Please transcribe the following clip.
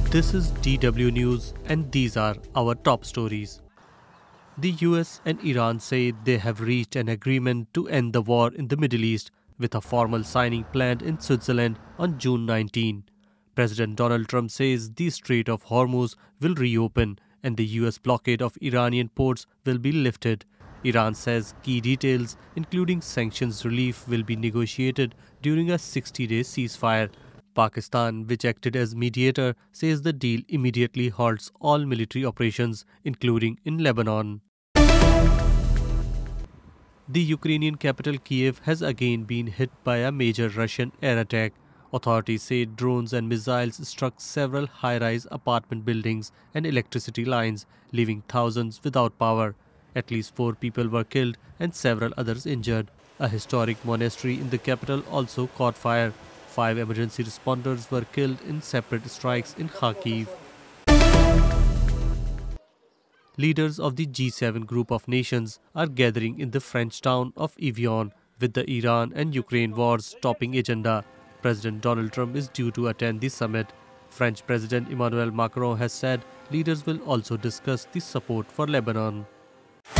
This is DW News and these are our top stories. The US and Iran say they have reached an agreement to end the war in the Middle East with a formal signing planned in Switzerland on June 19. President Donald Trump says the Strait of Hormuz will reopen and the US blockade of Iranian ports will be lifted. Iran says key details, including sanctions relief, will be negotiated during a 60-day ceasefire. Pakistan, which acted as mediator, says the deal immediately halts all military operations, including in Lebanon. The Ukrainian capital Kiev has again been hit by a major Russian air attack. Authorities say drones and missiles struck several high-rise apartment buildings and electricity lines, leaving thousands without power. At least 4 people were killed and several others injured. A historic monastery in the capital also caught fire. 5 emergency responders were killed in separate strikes in Kharkiv. Leaders of the G7 group of nations are gathering in the French town of Evian with the Iran and Ukraine wars topping agenda. President Donald Trump is due to attend the summit. French President Emmanuel Macron has said leaders will also discuss the support for Lebanon.